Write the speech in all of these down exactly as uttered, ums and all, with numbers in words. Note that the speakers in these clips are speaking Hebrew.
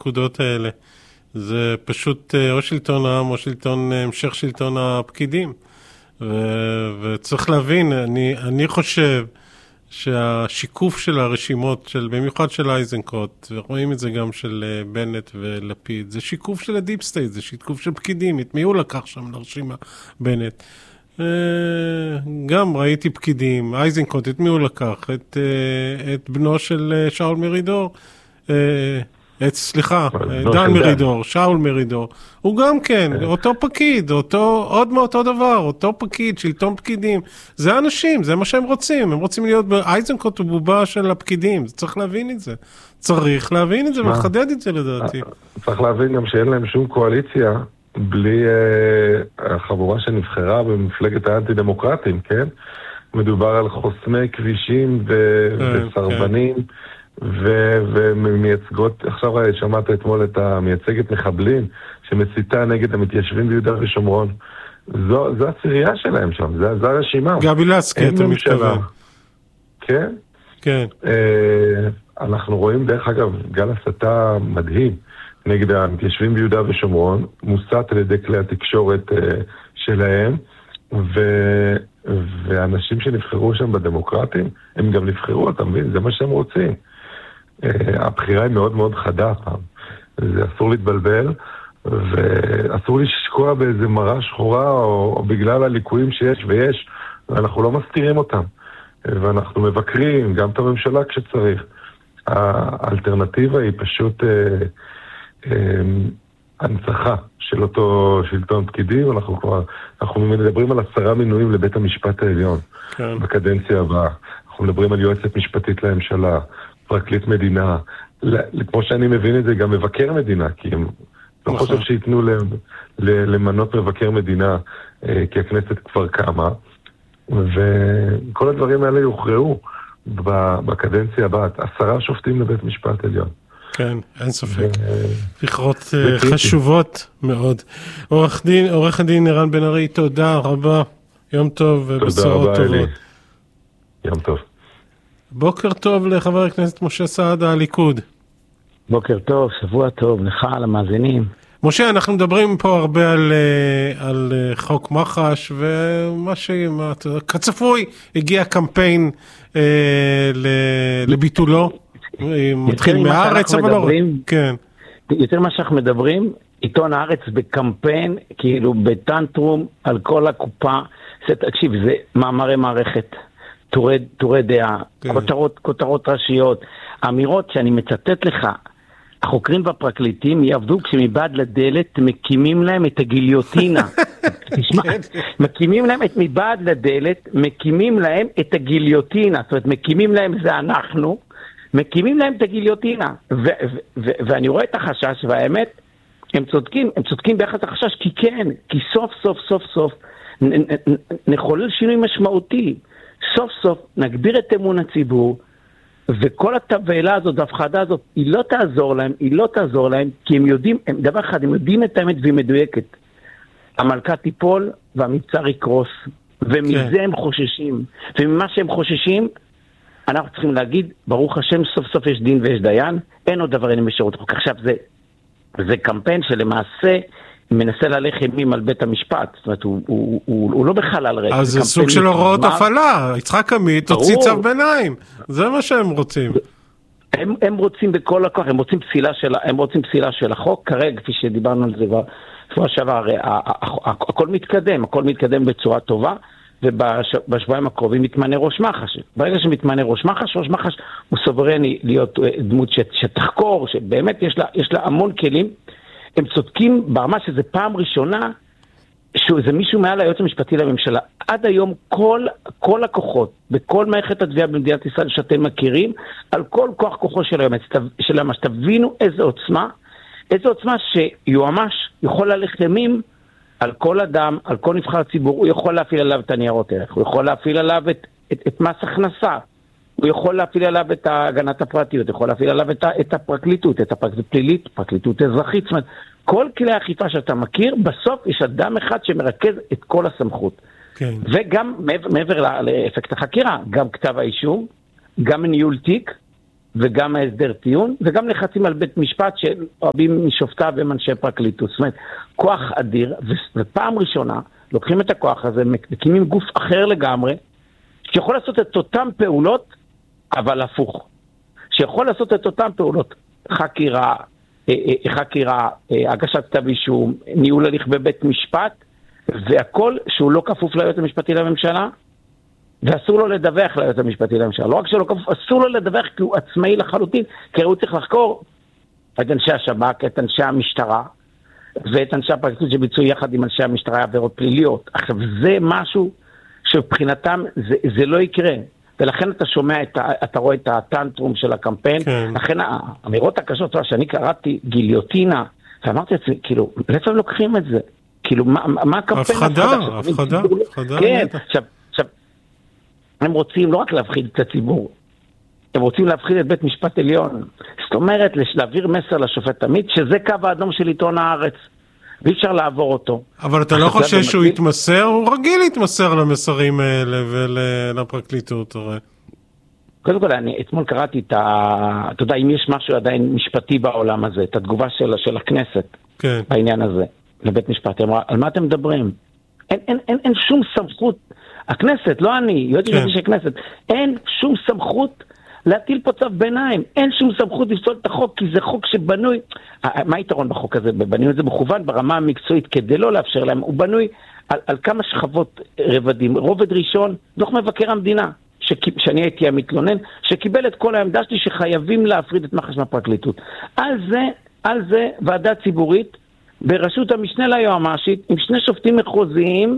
הנקודות האלה. זה פשוט או שלטון העם או שלטון, המשך שלטון הפקידים. ו- וצריך להבין, אני, אני חושב שהשיקוף של הרשימות, של, במיוחד של אייזנקוט, ורואים את זה גם של בנט ולפיד, זה שיקוף של הדיפ סטייט, זה שיקוף של פקידים, את מי הוא לקח שם לרשימה בנט. גם ראיתי פקידים, אייזנקוט, את מי הוא לקח? את, את בנו של שאול מרידור, את, סליחה, דן מרידור, שאול מרידור, הוא גם כן, אותו פקיד, אותו, עוד מאותו דבר, אותו פקיד, שלטון פקידים, זה אנשים, זה מה שהם רוצים, הם רוצים להיות באייזנקוט ובובה של הפקידים, צריך להבין את זה, צריך להבין את זה ולחדד את זה לדעתי. צריך להבין גם שאין להם שום קואליציה, בלי החבורה שנבחרה במפלגת האנטי-דמוקרטים, כן? מדובר על חוסמי כבישים וסרבנים, ומייצגות, עכשיו שמעת אתמול את המייצגת מחבלים, שמסיתה נגד המתיישבים ביהודה ושומרון. זו, זו הצירייה שלהם שם, זו, זו הרשימה. גבי לסקי, אתה מתכוון. כן? כן. אנחנו רואים דרך אגב גל הסתה מדהים נגד המתיישבים ביהודה ושומרון, מוסת על ידי כלי התקשורת שלהם, ו... ואנשים שנבחרו שם בדמוקרטים, הם גם נבחרו, אתה מבין? זה מה שהם רוצים. הבחירה היא מאוד מאוד חדה פעם. זה אסור להתבלבל, ואסור לשקוע באיזה מראה שחורה, או, או בגלל הליקויים שיש ויש, ואנחנו לא מסתירים אותם. ואנחנו מבקרים גם את הממשלה כשצריך. האלטרנטיבה היא פשוט אה, אה, הנצחה של אותו שלטון פקידים. אנחנו כבר, אנחנו מדברים על עשרה מינויים לבית המשפט העליון, כן. בקדנציה הבאה. אנחנו מדברים על יועצת משפטית לממשלה, פרקליט מדינה, כמו שאני מבין את זה, גם מבקר מדינה, כי הם לא חושב שיתנו למנות מבקר מדינה, כי הכנסת כבר קמה, וכל הדברים האלה יוכרעו בקדנציה הבאה. עשרה שופטים לבית משפט עליון. כן, אין ספק. בחירות חשובות מאוד. עורך דין, עורך הדין ערן בן ארי, תודה רבה. יום טוב ובשורות טובות. יום טוב. בוקר טוב לחבר הכנסת משה סעדה, הליכוד. בוקר טוב, שבוע טוב, לך על המאזינים. משה, אנחנו מדברים פה הרבה על, על חוק מחש, ומה שכצפוי, הגיע קמפיין אה, לביטולו. מתחיל מהארץ, אבל לא. כן. יותר מה שאנחנו מדברים, עיתון הארץ בקמפיין, כאילו בטנטרום, על כל הקופה. תקשיב, זה מאמרי מערכת. תורי, תורי דעה, כן. כותרות, כותרות ראשיות, אמירות שאני מצטט לך, החוקרים והפרקליטים יעבדו כשמבעד לדלת מקימים להם את הגיליוטינה. תשמע, מקימים להם את מבעד לדלת, מקימים להם את הגיליוטינה, זאת אומרת, מקימים להם זה אנחנו, מקימים להם את הגיליוטינה, ו- ו- ו- ואני רואה את החשש, והאמת, הם צודקים, הם צודקים ביחס לחשש, כי כן, כי סוף סוף סוף סוף, נ- נ- נ- נחולל שינוי משמעותי, סוף סוף נגביר את אמון הציבור, וכל התבהלה הזאת, ההפחדה הזאת, היא לא תעזור להם, היא לא תעזור להם, כי הם יודעים, הם, דבר אחד, הם יודעים את האמת והיא מדויקת. המלכה תיפול והמבצר יקרוס, ומזה כן. הם חוששים. וממה שהם חוששים, אנחנו צריכים להגיד, ברוך השם, סוף סוף יש דין ויש דיין, אין עוד דבר, אין בשירות החוק. עכשיו זה, זה קמפיין שלמעשה, מנסה להלך אימים על בית המשפט, זאת אומרת, הוא, הוא, הוא, הוא לא בחלל ריק. אז זה סוג של הוראות הפעלה, יצחק עמית, תוציא צו ביניים, זה מה שהם רוצים. הם, הם רוצים בכל הכוח, הם רוצים פסילה של, הם רוצים פסילה של החוק, כרגע, כפי שדיברנו על זה כבר שעבר, הרי הכל מתקדם, הכל מתקדם בצורה טובה, ובשבועיים הקרובים מתמנה ראש מח"ש. ברגע שמתמנה ראש מח"ש, ראש מח"ש הוא סוברני להיות דמות שתחקור, שבאמת יש לה, יש לה המון כלים, הם צודקים ברמה שזה פעם ראשונה שזה מישהו מעל היועץ המשפטי לממשלה. עד היום כל, כל הכוחות, בכל מערכת התביעה במדינת ישראל שאתם מכירים, על כל כוח כוחו של היועץ, של ממש, תבינו איזו עוצמה, איזו עוצמה שיועמ"ש יכול להלך אימים על כל אדם, על כל נבחר ציבור, הוא יכול להפעיל עליו את הניירות ערך, הוא יכול להפעיל עליו את, את, את מס הכנסה, הוא יכול להפעיל עליו את הגנת הפרטיות, הוא יכול להפעיל עליו את, את הפרקליטות, את הפרקליטות פלילית, פרקליטות אזרחית, זאת אומרת, כל כלי האכיפה שאתה מכיר, בסוף יש אדם אחד שמרכז את כל הסמכות. כן. וגם מעבר, מעבר לאפקט החקירה, גם כתב האישום, גם ניהול תיק, וגם ההסדר טיעון, וגם לחצים על בית משפט שאוהבים משופטיו ומאנשי פרקליטות. זאת אומרת, כוח אדיר, ופעם ראשונה לוקחים את הכוח הזה, מקימים גוף אחר לגמרי, שיכול לעשות את אותם פעולות, אבל הפוך. שיכול לעשות את אותם פעולות, חקירה, חקירה, הגשת כתב אישום, ניהול הליך בבית משפט, והכל שהוא לא כפוף ליועץ המשפטי לממשלה, ואסור לו לדווח ליועץ המשפטי לממשלה. לא רק שלא כפוף, אסור לו לדווח כי הוא עצמאי לחלוטין, כי הוא צריך לחקור את אנשי השב"כ, את אנשי המשטרה, ואת אנשי הפרקליטות שביצעו יחד עם אנשי המשטרה עבירות פליליות. עכשיו, זה משהו שבבחינתם זה, זה לא יקרה. ולכן אתה שומע, את, אתה רואה את הטנטרום של הקמפיין, כן. לכן האמירות הקשות, שאני קראתי גיליוטינה, ואמרתי לעצמי, כאילו, איפה הם לוקחים את זה? כאילו, מה, מה הקמפיין? הפחדה, הפחדה, הפחדה. כן, עכשיו, עכשיו, הם רוצים לא רק להפחיד את הציבור, הם רוצים להפחיד את בית משפט עליון. זאת אומרת, להעביר מסר לשופט עמית, שזה קו האדום של עיתון הארץ, ואי אפשר לעבור אותו. אבל אתה לא חושב שהוא יתמסר? הוא רגיל להתמסר למסרים האלה ולפרקליטות, הרי. קודם כל, אני אתמול קראתי את ה... אתה יודע, אם יש משהו עדיין משפטי בעולם הזה, את התגובה של, של הכנסת, כן. בעניין הזה, לבית משפט. אמרה, על מה אתם מדברים? אין, אין, אין, אין שום סמכות, הכנסת, לא אני, יודעת כן. שיש הכנסת, אין שום סמכות להטיל פה צו ביניים, אין שום סמכות לפסול את החוק, כי זה חוק שבנוי, מה היתרון בחוק הזה? בנוי את זה מכוון ברמה המקצועית, כדי לא לאפשר להם, הוא בנוי על, על כמה שכבות רבדים. רובד ראשון, דוח מבקר המדינה, שאני הייתי המתלונן, שקיבל את כל העמדה שלי שחייבים להפריד את מח"ש מהפרקליטות. על זה, על זה ועדה ציבורית, בראשות המשנה ליועמ"שית, עם שני שופטים מחוזיים,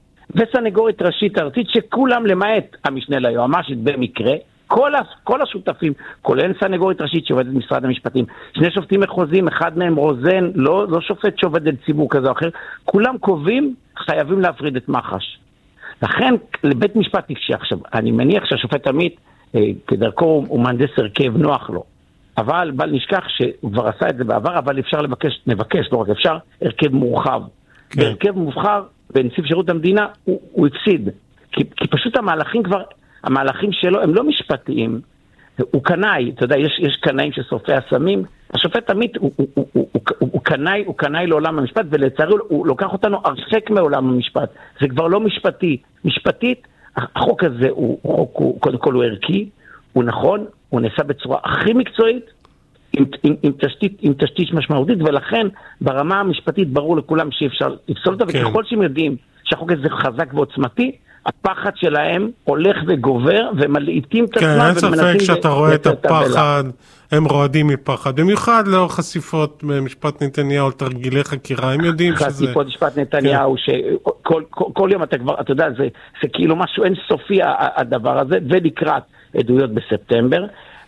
וסנגורית ראשית ארצית, שכולם למעט המשנה ליועמ"שית במקרה, כל, כל השותפים, כולל סנגורית ראשית שעובדת במשרד המשפטים, שני שופטים מחוזיים, אחד מהם רוזן, לא, לא שופט שעובד על ציבור כזה או אחר, כולם קובעים, חייבים להפריד את מח"ש. לכן, לבית משפט נקשה. עכשיו, אני מניח שהשופט עמית, אה, כדרכו הוא מהנדס הרכב, נוח לו. אבל בל נשכח שהוא כבר עשה את זה בעבר, אבל אפשר לבקש, נבקש, לא רק אפשר, הרכב מורחב. כן. בהרכב מובחר, בנציב שירות המדינה, הוא, הוא הפסיד. כי, כי פשוט המהלכים כבר, המהלכים שלו הם לא משפטיים. הוא קנאי, אתה יודע, יש, יש קנאים ששורפי הסמים. השופט עמית הוא, הוא, הוא, הוא, הוא, הוא קנאי, הוא קנאי לעולם המשפט, ולצערי הוא לוקח אותנו הרחק מעולם המשפט. זה כבר לא משפטי. משפטית, החוק הזה הוא, הוא, הוא קודם כל הוא ערכי, הוא נכון, הוא נעשה בצורה הכי מקצועית, עם, עם, עם, תשתית, עם תשתית משמעותית, ולכן ברמה המשפטית ברור לכולם שאפשר לפסול אותה, כן. וככל שהם יודעים שהחוק הזה חזק ועוצמתי, הפחד שלהם הולך וגובר, ומלעיטים את עצמם. כן, אין ספק שאתה רואה את הפחד, הם רועדים מפחד, במיוחד לאור חשיפות במשפט נתניהו, על תרגילי חקירה, הם יודעים שזה... חשיפות משפט נתניהו, שכל כל יום אתה כבר, אתה יודע, זה, זה כאילו משהו אינסופי הדבר הזה, ולקראת עדויות בספטמבר,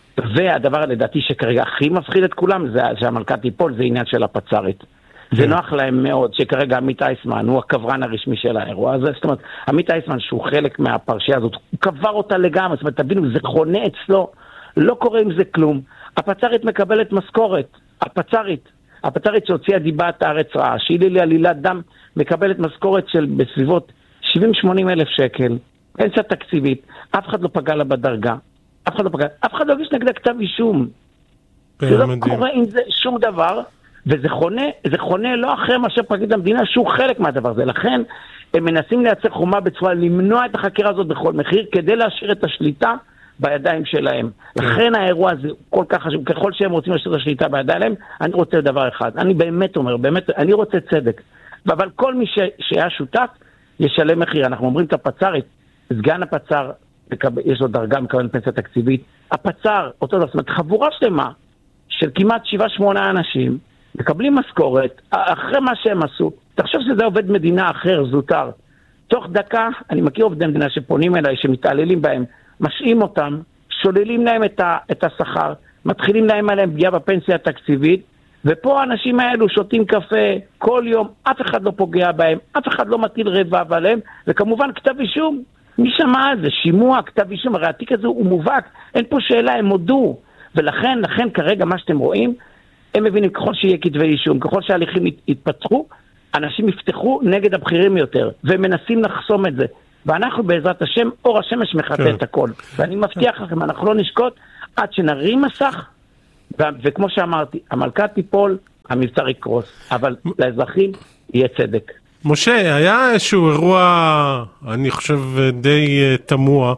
והדבר לדעתי שכרגע הכי מפחיד את כולם, זה שהמלכה תיפול, זה עניין של הפצ"רית. זה נוח להם מאוד שכרגע עמית אייסמן הוא הקברן הרשמי של האירוע הזה. זאת אומרת, עמית אייסמן שהוא חלק מהפרשייה הזאת, הוא קבר אותה לגמרי. זאת אומרת, תבינו, זה חונה אצלו, לא קורה עם זה כלום. הפצ"רית מקבלת משכורת, הפצ"רית, הפצ"רית שהוציאה דיבת הארץ רעה, שהיא לי עלילת דם, מקבלת משכורת של בסביבות שבעים שמונים אלף שקל, פנסיה תקציבית, אף אחד לא פגע לה בדרגה, אף אחד לא פגע, אף אחד לא הגיש נגדה כתב אישום. זה לא קורה עם זה שום דבר, וזה חונה, זה חונה לא אחרי מה שפרקליט המדינה, שהוא חלק מהדבר הזה. לכן הם מנסים לייצר חומה בצורה, למנוע את החקירה הזאת בכל מחיר, כדי להשאיר את השליטה בידיים שלהם. לכן האירוע הזה כל כך חשוב, ככל שהם רוצים להשאיר את השליטה בידיים שלהם, אני רוצה דבר אחד, אני באמת אומר, באמת, אני רוצה צדק. אבל כל מי ש, שהיה שותף, ישלם מחיר. אנחנו אומרים את הפצ"רית, סגן הפצ"ר, יש לו דרגה מקבל פנסיה תקציבית, הפצ"ר, אותו דבר, זאת אומרת, חבורה שלמה, של כמעט שבעה שמונה אנשים, מקבלים משכורת, אחרי מה שהם עשו, תחשוב שזה עובד מדינה אחר, זוטר. תוך דקה, אני מכיר עובדי מדינה שפונים אליי, שמתעללים בהם, משאים אותם, שוללים להם את, ה, את השכר, מתחילים להם עליהם פגיעה בפנסיה התקציבית, ופה האנשים האלו שותים קפה כל יום, אף אחד לא פוגע בהם, אף אחד לא מטיל רבב עליהם, וכמובן כתב אישום, מי שמע על זה? שימוע, כתב אישום, הרי התיק הזה הוא מובהק, אין פה שאלה, הם הודו, ולכן, לכן כרגע מה שאתם רואים, הם מבינים, ככל שיהיה כתבי אישום, ככל שההליכים יתפתחו, אנשים יפתחו נגד הבכירים יותר, והם מנסים לחסום את זה. ואנחנו בעזרת השם, אור השמש מחטא את הכל. ואני מבטיח לכם, אנחנו לא נשקוט, עד שנרים מסך, ו- וכמו שאמרתי, המלכה תיפול, המבצר יקרוס, אבל לאזרחים יהיה צדק. משה, היה איזשהו אירוע, אני חושב די תמוה,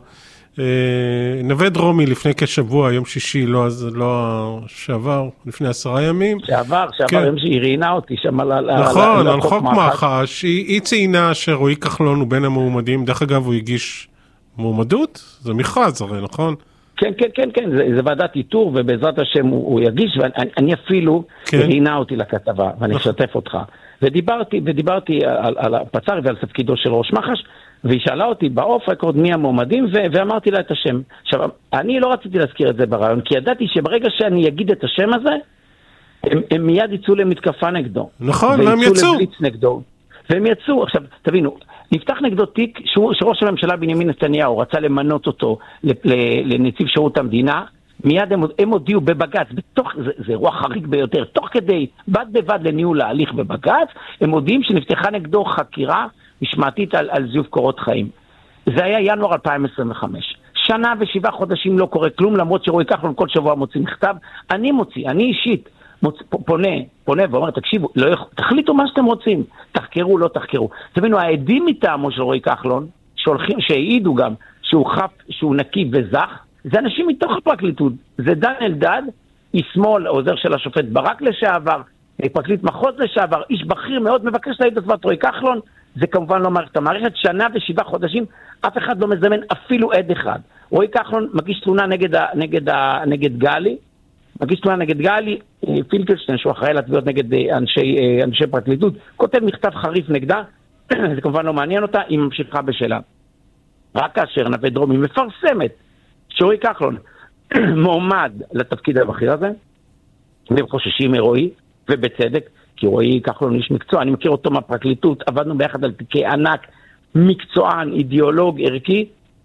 נווה דרומי לפני כשבוע, יום שישי, לא, לא שעבר, לפני עשרה ימים. שעבר, שעבר, כן. יום שהיא ראיינה אותי שם על, נכון, על, על חוק מח"ש, היא, היא ציינה שרועי כחלון הוא בין המועמדים, דרך אגב הוא הגיש מועמדות, זה מכרז הרי, נכון? כן, כן, כן, כן, זה, זה ועדת איתור, ובעזרת השם הוא, הוא יגיש, ואני אני אפילו כן. ראיינה אותי לכתבה, ואני אשתף אותך. ודיברתי, ודיברתי על, על הפצ"ר ועל תפקידו של ראש מח"ש, והיא שאלה אותי באוף רקורד מי המועמדים, ו- ואמרתי לה את השם. עכשיו, אני לא רציתי להזכיר את זה ברעיון, כי ידעתי שברגע שאני אגיד את השם הזה, הם, הם מיד יצאו למתקפה נגדו. נכון, והם יצאו. ויצאו לבליץ נגדו. והם יצאו, עכשיו, תבינו, נפתח נגדו תיק שהוא, שראש הממשלה בנימין נתניהו רצה למנות אותו לנציב שירות המדינה, מיד הם, הם הודיעו בבג"ץ, בתוך, זה, זה אירוע חריג ביותר, תוך כדי, בד בבד לניהול ההליך בבג"ץ, הם הודיעים שנפתחה נגדו חקירה משמעתית על, על זיוף קורות חיים. זה היה ינואר אלפיים עשרים וחמש. שנה ושבעה חודשים לא קורה כלום, למרות שרועי כחלון כל שבוע מוציא מכתב. אני מוציא, אני אישית, מוצ... פונה, פונה ואומר, תקשיבו, לא יכול... תחליטו מה שאתם רוצים, תחקרו, לא תחקרו. תבינו, העדים מטעמו של רועי כחלון, שהולכים, שהעידו גם שהוא חף, שהוא נקי וזך, זה אנשים מתוך הפרקליטות. זה דן אלדד, איש שמאל, עוזר של השופט ברק לשעבר, פרקליט מחוז לשעבר, איש בכיר מאוד, מבקש להעיד את רועי כחלון, זה כמובן לא מערכת המערכת, שנה ושבעה חודשים, אף אחד לא מזמן אפילו עד אחד. רועי כחלון מגיש תלונה נגד, ה, נגד, ה, נגד גלי, מגיש תלונה נגד גלי, פילקלשטיין, שהוא אחראי לתביעות נגד אנשי, אנשי פרקליטות, כותב מכתב חריף נגדה, זה כמובן לא מעניין אותה, היא ממשיכה בשלה. רק כאשר נווה דרומי מפרסמת, שרועי כחלון מועמד לתפקיד הבכיר הזה, והם חוששים מרועי, ובצדק, כי רועי כחלון איש מקצוע, אני מכיר אותו מהפרקליטות, עבדנו ביחד על תיקי ענק, מקצוען, אידיאולוג, ערכי,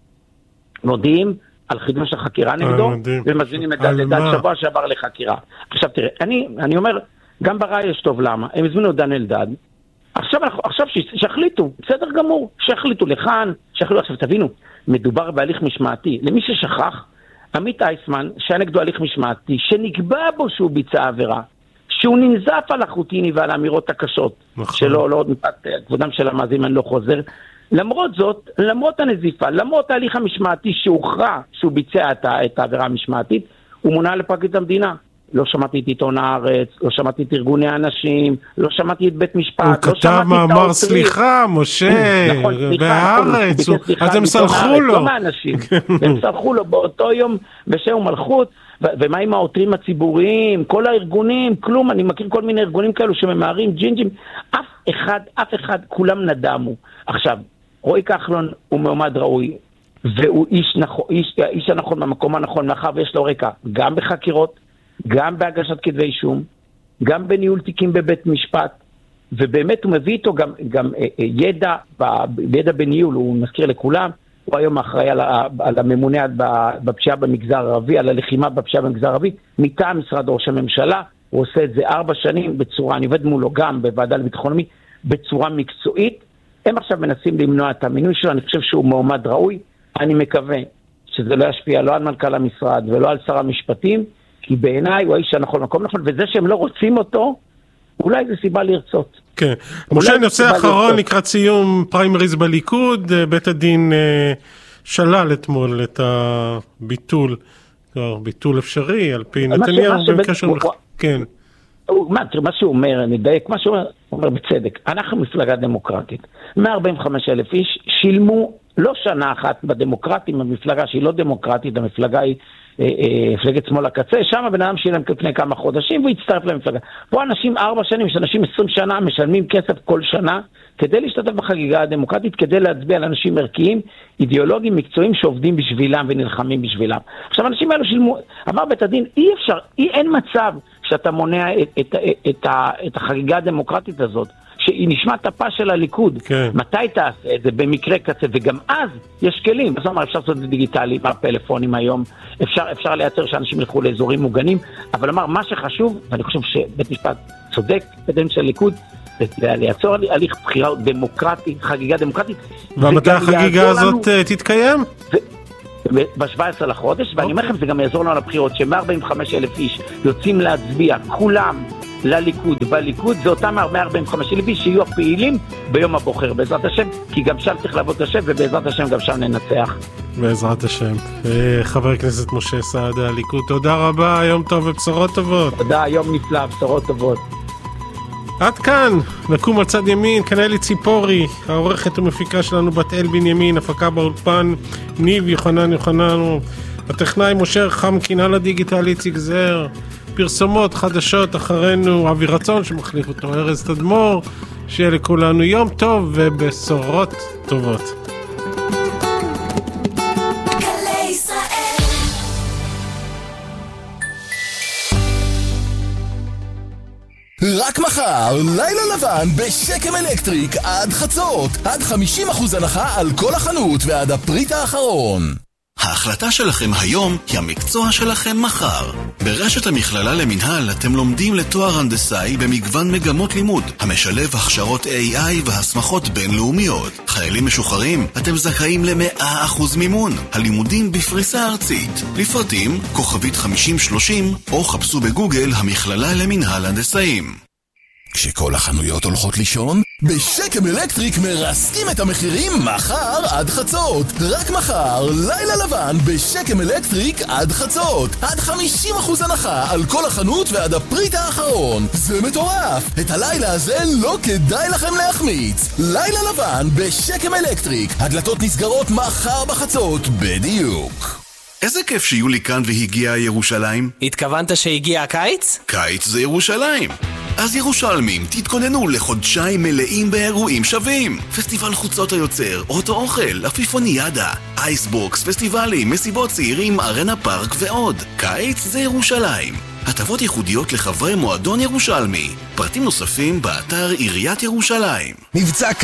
מודיעים על חידוש החקירה נגדו, ומזמינים את דן שבוע שעבר לחקירה. עכשיו תראה, אני, אני אומר, גם ברעי יש טוב למה, הם הזמינו את דן אלדד, עכשיו, עכשיו שהחליטו, בסדר גמור, שהחליטו לכאן, שהחליטו, עכשיו תבינו, מדובר בהליך משמעתי, למי ששכח, עמית אייסמן, שהיה נגדו הליך משמעתי, שנקבע בו שהוא ביצע עבירה, שהוא ננזף על החוטיני ועל האמירות הקשות, נכון. שלא, לא עוד מפאת כבודם של המאזינים, אני לא חוזר. למרות זאת, למרות הנזיפה, למרות ההליך המשמעתי שהוכרע, שהוא ביצע את, את העבירה המשמעתית, הוא מונה לפרקליט המדינה. לא שמעתי את עיתון הארץ, לא שמעתי את ארגוני האנשים, לא שמעתי את בית משפט, הוא לא כתב מאמר סליחה, משה, בהארץ, אז הם סלחו לו. לא מהאנשים, הם סלחו לו באותו יום בשם ומלכות, ומה עם העותרים הציבוריים, כל הארגונים, כלום, אני מכיר כל מיני ארגונים כאלו שממהרים ג'ינג'ים, אף אחד, אף אחד, כולם נדמו. עכשיו, רועי כחלון הוא מעמד ראוי, והוא איש, נכון, איש, איש הנכון במקום הנכון, מאחר ויש לו רקע, גם בחקירות, גם בהגשת כתבי אישום, גם בניהול תיקים בבית משפט, ובאמת הוא מביא איתו גם, גם ידע, ידע בניהול, הוא מזכיר לכולם, הוא היום אחראי על, על הממונה בפשיעה במגזר הערבי, על הלחימה בפשיעה במגזר הערבי, מטעם משרד ראש הממשלה, הוא עושה את זה ארבע שנים בצורה, אני עובד מולו גם בוועדה לביטחון לאומי, בצורה מקצועית, הם עכשיו מנסים למנוע את המינוי שלו, אני חושב שהוא מועמד ראוי, אני מקווה שזה לא ישפיע לא על מנכ"ל המשרד ולא על שר המשפטים, כי בעיניי הוא האיש הנכון מקום נכון, וזה שהם לא רוצים אותו, אולי זה סיבה לרצות. כן. משה, נושא אחרון לקראת סיום פריימריז בליכוד, בית הדין שלל אתמול את הביטול, ביטול אפשרי על פי נתניהו בקשר לך. כן. מה שהוא אומר, אני דייק, מה שהוא אומר בצדק, אנחנו מפלגה דמוקרטית, מאה ארבעים וחמישה אלף איש שילמו לא שנה אחת בדמוקרטים, המפלגה שהיא לא דמוקרטית, המפלגה היא מפלגת שמאל הקצה, שם הבן אדם שילם לפני כמה חודשים והוא יצטרף למפלגה. פה אנשים ארבע שנים, יש אנשים עשרים שנה, משלמים כסף כל שנה כדי להשתתף בחגיגה הדמוקרטית, כדי להצביע על אנשים ערכיים, אידיאולוגיים, מקצועיים שעובדים בשבילם ונלחמים בשבילם. עכשיו אנשים האלו שילמו, אמר בית הדין, אי אפשר, אי, אין מצב שאתה מונע את, את, את, את, את החגיגה הדמוקרטית הזאת, שהיא נשמעת הפה של הליכוד. כן. מתי תעשה את זה? במקרה קצה, וגם אז יש כלים. זאת אומרת, אפשר לעשות את זה דיגיטלי, בפלאפונים היום, אפשר, אפשר לייצר שאנשים ילכו לאזורים מוגנים, אבל אמר, מה שחשוב, ואני חושב שבית משפט צודק, בדין של הליכוד, זה לייצר הליך בחירה דמוקרטי, חגיגה דמוקרטית. ומתי החגיגה הזאת לנו... תתקיים? ו... ב-שבעה עשר לחודש, ואני אומר לכם, זה גם יעזור לנו לבחירות, ש-מאה ארבעים וחמישה אלף איש יוצאים להצביע, כולם לליכוד, בליכוד, זה אותם מאה ארבעים וחמישה אלף איש שיהיו הפעילים ביום הבוחר, בעזרת השם, כי גם שם צריך לעבוד השם, ובעזרת השם גם שם ננצח. בעזרת השם. חבר הכנסת משה סעדה, הליכוד, תודה רבה, יום טוב ובשורות טובות. תודה, יום נפלא, בשורות טובות. עד כאן, נקום על צד ימין, כנאלי ציפורי, העורכת ומפיקה שלנו בת אל בנימין, הפקה באולפן, ניב יוחנן יוחנן, הטכנאי משה חמקין, על הדיגיטל איציק זר, פרסומות חדשות אחרינו, אבי רצון שמחליף אותו, ארז תדמור, שיהיה לכולנו יום טוב ובשורות טובות. רק מחר, לילה לבן בשקם אלקטריק עד חצות, עד חמישים אחוז הנחה על כל החנות ועד הפריט האחרון. ההחלטה שלכם היום היא המקצוע שלכם מחר. ברשת המכללה למנהל אתם לומדים לתואר הנדסאי במגוון מגמות לימוד, המשלב הכשרות איי איי והסמכות בינלאומיות. חיילים משוחררים, אתם זכאים ל-מאה אחוז מימון. הלימודים בפריסה ארצית. לפרטים, כוכבית חמישים שלושים, או חפשו בגוגל המכללה למנהל הנדסאים. כשכל החנויות הולכות לישון, בשקם אלקטריק מרסקים את המחירים מחר עד חצות. רק מחר, לילה לבן בשקם אלקטריק עד חצות. עד חמישים אחוז הנחה על כל החנות ועד הפריט האחרון. זה מטורף. את הלילה הזה לא כדאי לכם להחמיץ. לילה לבן בשקם אלקטריק. הדלתות נסגרות מחר בחצות בדיוק. איזה כיף שיולי כאן והגיעה ירושלים. התכוונת שהגיע הקיץ? קיץ זה ירושלים. אז ירושלמים, תתכוננו לחודשיים מלאים באירועים שווים. פסטיבל חוצות היוצר, אוטו אוכל, אפיפוניאדה, אייסבוקס, פסטיבלים, מסיבות צעירים, ארנה פארק ועוד. קיץ זה ירושלים. הטבות ייחודיות לחברי מועדון ירושלמי. פרטים נוספים באתר עיריית ירושלים. מבצע